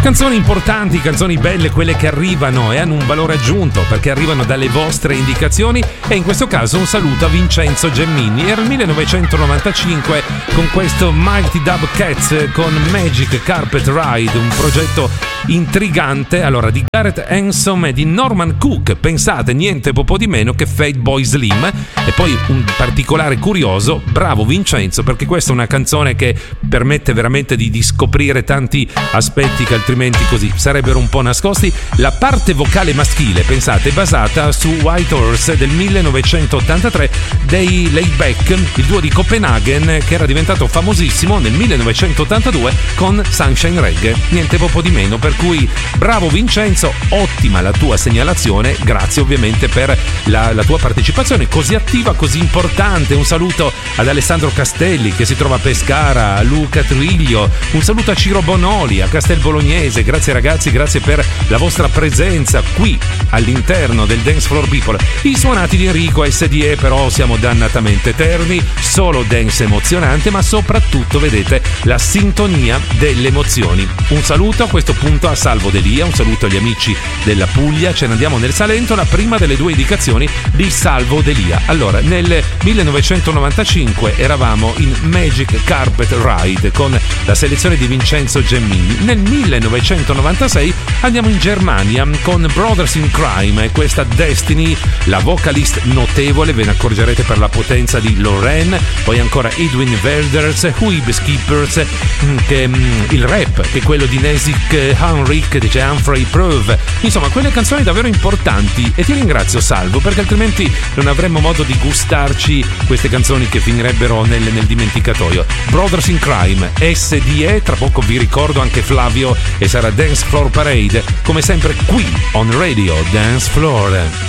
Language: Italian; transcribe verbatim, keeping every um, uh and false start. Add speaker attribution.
Speaker 1: Canzoni importanti, canzoni belle, quelle che arrivano e hanno un valore aggiunto perché arrivano dalle vostre indicazioni, e in questo caso un saluto a Vincenzo Gemmini. Era il millenovecentonovantacinque con questo Mighty Dub Cats con Magic Carpet Ride, un progetto intrigante, allora, di Gareth Hanson e di Norman Cook. Pensate, niente po' di meno che Fatboy Slim. E poi un particolare curioso, bravo Vincenzo, perché questa è una canzone che permette veramente di, di scoprire tanti aspetti che altrimenti così sarebbero un po' nascosti. La parte vocale maschile, pensate, è basata su White Horse del millenovecentottantatré dei Laidback, il duo di Copenaghen che era diventato famosissimo nel millenovecentottantadue con Sunshine Reggae, niente po' di meno. Per cui bravo Vincenzo, ottima la tua segnalazione, grazie ovviamente per la, la tua partecipazione così attiva, così importante. Un saluto ad Alessandro Castelli che si trova a Pescara, a Luca Triglio, un saluto a Ciro Bonoli, a Castel Bolognese. Grazie ragazzi, grazie per la vostra presenza qui all'interno del Dance Floor People. I suonati di Enrico S D E però siamo dannatamente eterni, solo dance emozionante, ma soprattutto vedete la sintonia delle emozioni. Un saluto a questo punto a Salvo Delia, un saluto agli amici della Puglia. Ce ne andiamo nel Salento, la prima delle due indicazioni di Salvo Delia. Allora, nel millenovecentonovantacinque eravamo in Magic Carpet Ride con la selezione di Vincenzo Gemmini. Nel millenovecentonovantasei andiamo in Germania con Brothers in Crime e questa Destiny, la vocalist notevole, ve ne accorgerete per la potenza di Lorraine. Poi ancora Edwin Velders, Huib Skippers, che, il rap che è quello di Nesik Henrik, dice Humphrey Prove. Insomma, quelle canzoni davvero importanti, e ti ringrazio Salvo perché altrimenti non avremmo modo di gustarci queste canzoni che finirebbero nel, nel dimenticatoio. Brothers in Crime, S D E, tra poco vi ricordo anche Flavio e sarà Dance Floor Parade, come sempre qui on Radio Dance Floor.